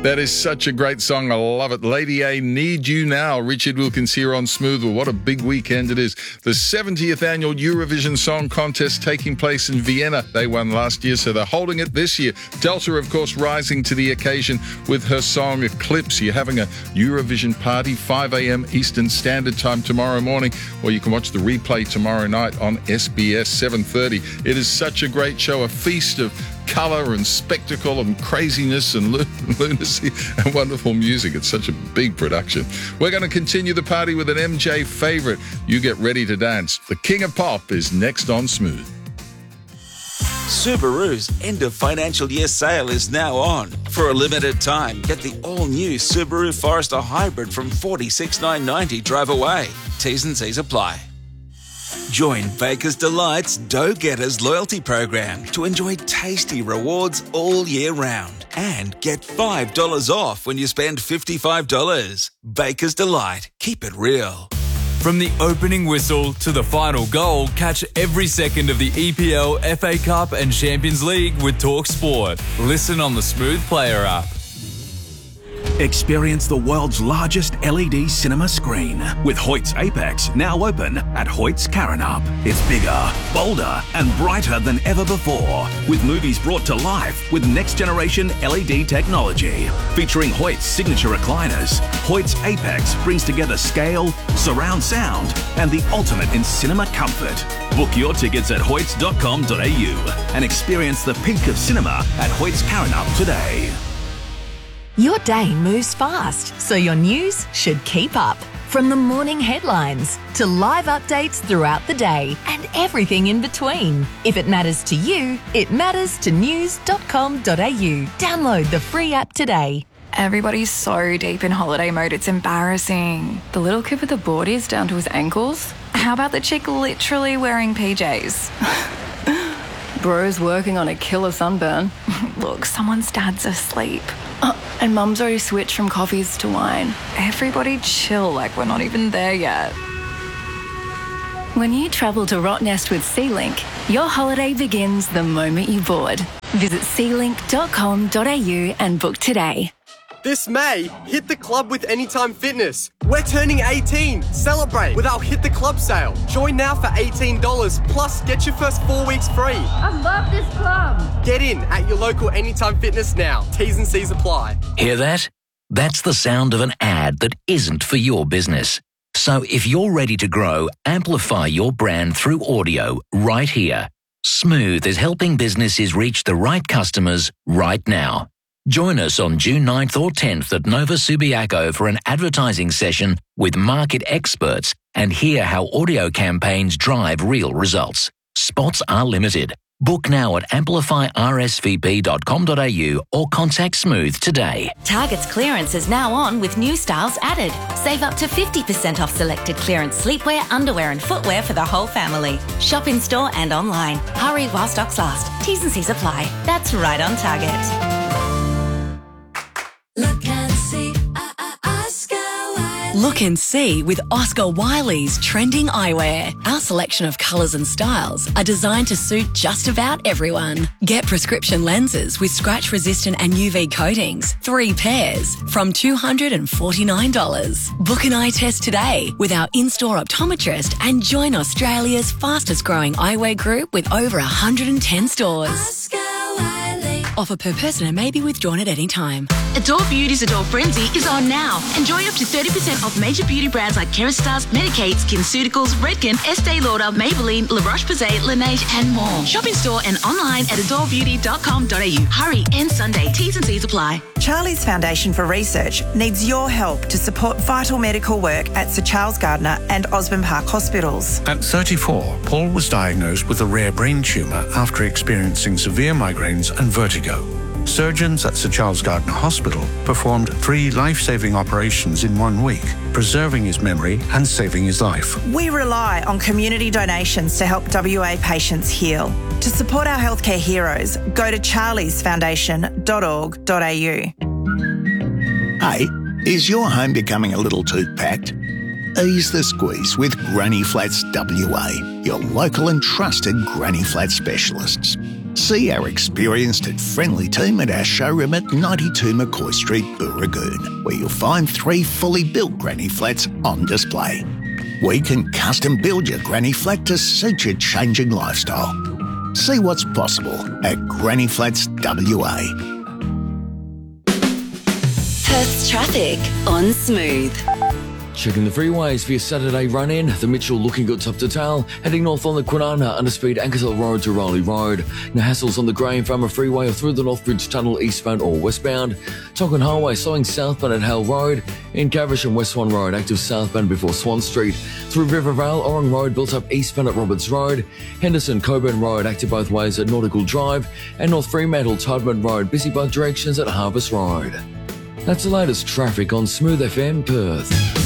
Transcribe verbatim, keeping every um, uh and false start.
That is such a great song. I love it. Lady A, Need You Now. Richard Wilkins here on Smooth. Well, what a big weekend it is. The seventieth annual Eurovision Song Contest taking place in Vienna. They won last year, so they're holding it this year. Delta, of course, rising to the occasion with her song Eclipse. You're having a Eurovision party, five a.m. Eastern Standard Time tomorrow morning, or you can watch the replay tomorrow night on S B S seven thirty. It is such a great show, a feast of colour and spectacle and craziness and lunacy and wonderful music. It's such a big production. We're going to continue the party with an M J favourite. You get ready to dance. The King of Pop is next on Smooth. Subaru's end of financial year sale is now on. For a limited time, get the all-new Subaru Forester Hybrid from forty-six thousand nine hundred ninety dollars drive away. T's and C's apply. Join Baker's Delight's Dough Getters loyalty program to enjoy tasty rewards all year round and get five dollars off when you spend fifty-five dollars. Baker's Delight. Keep it real. From the opening whistle to the final goal, catch every second of the E P L, F A Cup and Champions League with Talk Sport. Listen on the Smooth Player app. Experience the world's largest L E D cinema screen with Hoyt's Apex, now open at Hoyt's Karrinyup. It's bigger, bolder and brighter than ever before, with movies brought to life with next-generation L E D technology. Featuring Hoyt's signature recliners, Hoyt's Apex brings together scale, surround sound and the ultimate in cinema comfort. Book your tickets at hoyts dot com dot a u and experience the peak of cinema at Hoyt's Karrinyup today. Your day moves fast, so your news should keep up. From the morning headlines to live updates throughout the day and everything in between. If it matters to you, it matters to news dot com dot a u. Download the free app today. Everybody's so deep in holiday mode, it's embarrassing. The little kid with the boardies down to his ankles? How about the chick literally wearing P Js? Bro's working on a killer sunburn. Look, someone's dad's asleep. Uh, and mum's already switched from coffees to wine. Everybody chill like we're not even there yet. When you travel to Rottnest with SeaLink, your holiday begins the moment you board. Visit sea link dot com dot a u and book today. This May, hit the club with Anytime Fitness. We're turning eighteen. Celebrate with our Hit the Club sale. Join now for eighteen dollars, plus get your first four weeks free. I love this club. Get in at your local Anytime Fitness now. T's and C's apply. Hear that? That's the sound of an ad that isn't for your business. So if you're ready to grow, amplify your brand through audio right here. Smooth is helping businesses reach the right customers right now. Join us on June ninth or tenth at Nova Subiaco for an advertising session with market experts and hear how audio campaigns drive real results. Spots are limited. Book now at amplify r s v p dot com dot a u or contact Smooth today. Target's clearance is now on with new styles added. Save up to fifty percent off selected clearance sleepwear, underwear and footwear for the whole family. Shop in store and online. Hurry while stocks last. T's and C's apply. That's right on Target. Look and see, uh, uh, Oscar Wiley. Look and see with Oscar Wiley's trending eyewear. Our selection of colours and styles are designed to suit just about everyone. Get prescription lenses with scratch-resistant and U V coatings, three pairs, from two hundred forty-nine dollars. Book an eye test today with our in-store optometrist and join Australia's fastest-growing eyewear group with over one hundred ten stores. Oscar Wiley. Offer per person and may be withdrawn at any time. Adore Beauty's Adore Frenzy is on now. Enjoy up to thirty percent off major beauty brands like Kerastase, Medicaid, SkinCeuticals, Redken, Estee Lauder, Maybelline, La Roche-Posay, Laneige and more. Shop in store and online at adore beauty dot com dot a u. Hurry, end Sunday. T's and C's apply. Charlie's Foundation for Research needs your help to support vital medical work at Sir Charles Gardner and Osborne Park Hospitals. At thirty-four, Paul was diagnosed with a rare brain tumour after experiencing severe migraines and vertigo. Surgeons at Sir Charles Gardner Hospital performed three life-saving operations in one week, preserving his memory and saving his life. We rely on community donations to help W A patients heal. To support our healthcare heroes, go to charlies foundation dot org dot a u. Hey, is your home becoming a little too packed? Ease the squeeze with Granny Flats W A, your local and trusted Granny Flat specialists. See our experienced and friendly team at our showroom at ninety-two McCoy Street, Booragoon, where you'll find three fully built granny flats on display. We can custom build your granny flat to suit your changing lifestyle. See what's possible at Granny Flats W A. Perth's traffic on Smooth. Checking the freeways for your Saturday run-in. The Mitchell looking good top to tail. Heading north on the Kwinana, underspeed Ankersville Road to Riley Road. No hassles on the Graham Farmer Freeway or through the Northbridge Tunnel eastbound or westbound. Tonkin Highway slowing southbound at Hale Road. In Cavish and West Swan Road, active southbound before Swan Street. Through Rivervale, Orang Road built up eastbound at Roberts Road. Henderson, Coburn Road, active both ways at Nautical Drive. And North Fremantle, Todman Road, busy both directions at Harvest Road. That's the latest traffic on Smooth F M Perth.